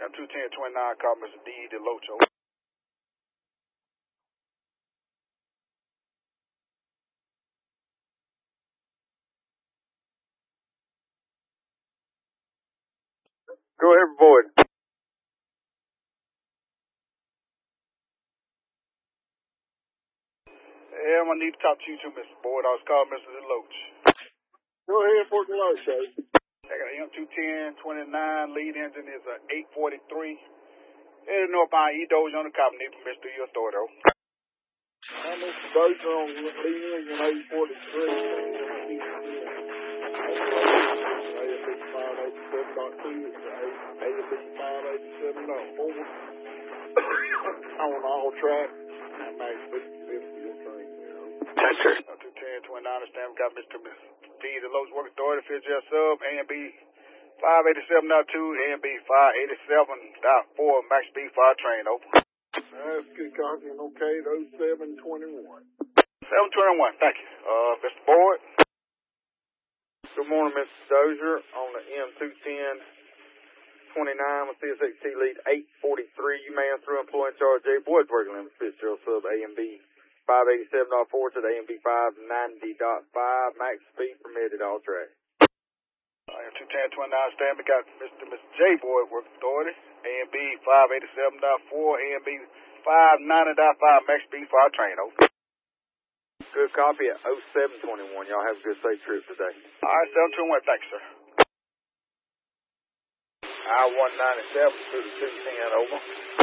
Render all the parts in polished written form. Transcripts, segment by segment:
210-29, call Mr. D. DeLocho. Go ahead, Boyd. Yeah, I need to talk to you too, Mr. Boyd. I was calling Mr. DeLoach. Go ahead for DeLoach. I got an M210-29, lead engine is a 843. Headed northbound E-Doge on the cop, need permission to your store, though. I'm Mr. Dozier on lead engine 843. AFB 587.2, AFB 587.4. On all tracks, and max 50 train. Yes, sir. 210-29, stand, we got Mr. D. DeLoach working authority, Fitzgerald sub, A&B 587.2, A&B 587.4, max speed 5 train, over. That's good copy, and okay, 0721. 721, thank you. Mr. Boyd. Good morning, Mr. Dozier. On the M210-29 with CSXT lead 843, you man through employee in charge J. Boyd working in the Fitzgerald sub A&B 587.4 to the A&B 590.5, max speed permitted all tracks. M210-29, stand, we got Mr. J. Boyd working authority, A&B 587.4, A&B 590.5, max speed 5 train, over. Good copy at 0721. Y'all have a good safe trip today. All right, 721, thank you, sir. I-197 to the 210, over.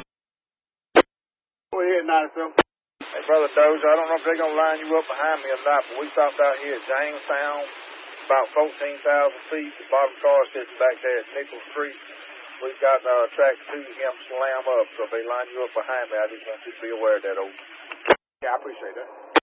Go ahead, 97. Hey, Brother Dozier, I don't know if they're going to line you up behind me or not, but we stopped out here at Jamestown, about 14,000 feet. The bottom car sits back there at Nickel Street. We've got track 2 him slam up, so if they line you up behind me, I just want you to be aware of that, over. Yeah, I appreciate that.